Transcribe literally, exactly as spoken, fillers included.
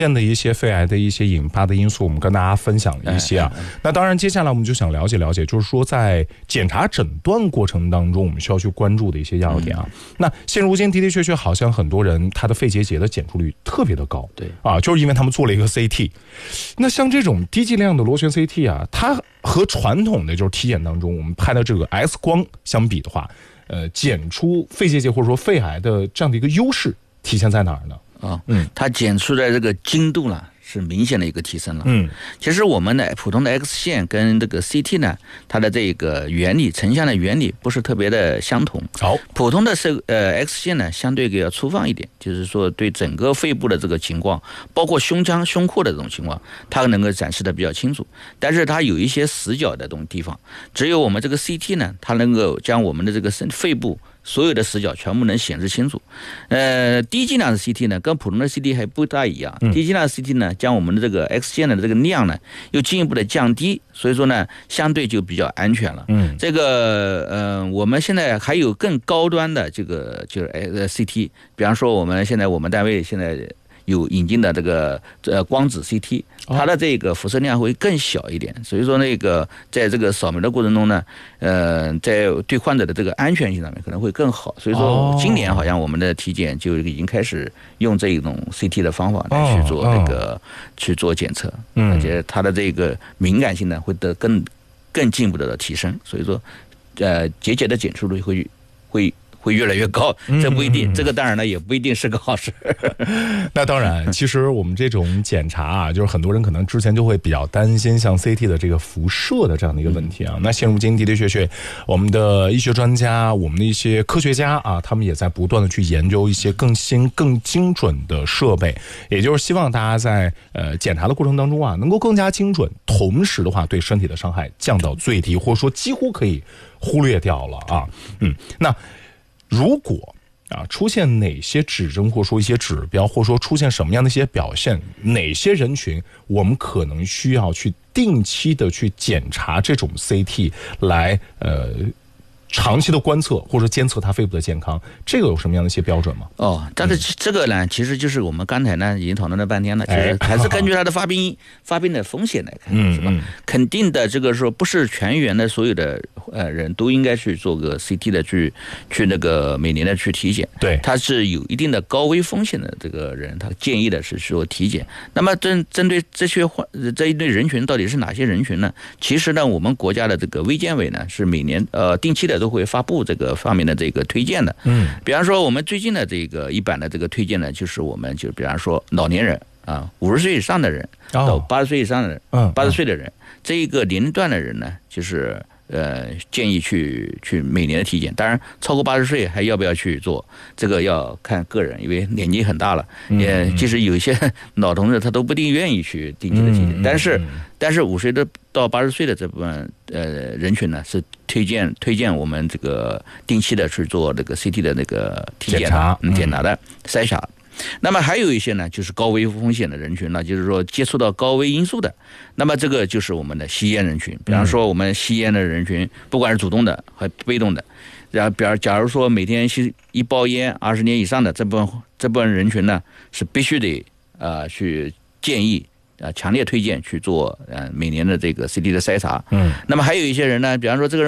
的一些肺癌的一些引发的因素，我们跟大家分享了一些啊。那当然，接下来我们就想了解了解，就是说在检查诊断过程当中，我们需要去关注的一些要点啊。那现如今的的确确，好像很多人他的肺结节的检出率特别的高， 对啊，就是因为他们做了一个 C T。那像这种低剂量的螺旋 C T 啊，它和传统的就是体检当中我们拍的这个 X 光相比的话，呃，检出肺结节或者说肺癌的这样的一个优势体现在哪儿呢？ 啊、哦，嗯，它检出的这个精度呢是明显的一个提升了。嗯，其实我们的普通的 X 线跟这个 C T 呢，它的这个原理成像的原理不是特别的相同。 好， 普通的是呃 X 线呢相对要粗放一点，就是说对整个肺部的这个情况，包括胸腔、胸廓的这种情况，它能够展示的比较清楚。但是它有一些死角的这种地方，只有我们这个 C T 呢，它能够将我们的这个肺部所有的死角全部能显示清楚。呃，低剂量的 C T 呢，跟普通的 C T 还不大一样。低剂量的 C T 呢，将我们的这个 X 线的这个量呢，又进一步的降低，所以说呢，相对就比较安全了。嗯，这个呃，我们现在还有更高端的这个就是呃 C T， 比方说我们现在我们单位现在有引进的这个呃光子 C T， 它的这个辐射量会更小一点，所以说那个在这个扫描的过程中呢，呃，在对患者的这个安全性上面可能会更好。所以说今年好像我们的体检就已经开始用这种 C T 的方法来去做那个、哦、去做检测，而且它的这个敏感性呢会得更更进一步的提升，所以说呃结节的检出率会会。会越来越高，这不一定，嗯、这个当然呢也不一定是个好事。 那当然，其实我们这种检查啊，就是很多人可能之前就会比较担心像 C T 的这个辐射的这样的一个问题啊。嗯、那现如今的的确确，我们的医学专家、我们的一些科学家啊，他们也在不断的去研究一些更新、更精准的设备，也就是希望大家在呃检查的过程当中啊，能够更加精准，同时的话对身体的伤害降到最低，或者说几乎可以忽略掉了啊。嗯，那。如果啊出现哪些指征，或者说一些指标，或者说出现什么样的一些表现，哪些人群我们可能需要去定期的去检查这种 C T 来呃长期的观测或者监测它肺部的健康，这个有什么样的一些标准吗？ 哦，但是这个呢，嗯、其实就是我们刚才呢已经讨论了半天了，就是还是根据它的发病、哎、发病的风险来看，嗯、是吧？嗯、肯定的，这个说不是全员的所有的呃人都应该去做个 C T 的去去那个每年的去体检， 对， 它是有一定的高危风险的这个人，他建议的是说体检。那么针针对这些患这一类人群到底是哪些人群呢？其实呢，我们国家的这个卫健委呢是每年呃定期的都会发布这个方面的这个推荐的，嗯，比方说我们最近的这个一版的这个推荐呢，就是我们就比方说老年人啊，五十岁以上的人到八十岁以上的人，嗯，八十岁的人这一个年龄段的人呢，就是呃建议去去每年的体检。当然，超过八十岁还要不要去做，这个要看个人，因为年纪很大了，也即使有一些老同志他都不一定愿意去定期的体检，但是但是五十的到八十岁的这部分呃人群呢，是推荐推荐我们这个定期的去做这个 C T 的那个体检检查嗯检查的筛查。那么还有一些呢，就是高危风险的人群呢，就是说接触到高危因素的，那么这个就是我们的吸烟人群。比方说我们吸烟的人群，不管是主动的和被动的，然后比如假如说每天吸一包烟二十年以上的这部分这部分人群呢，是必须得呃去建议。呃，强烈推荐去做呃每年的这个 C T 的筛查。嗯，那么还有一些人呢，比方说这个人。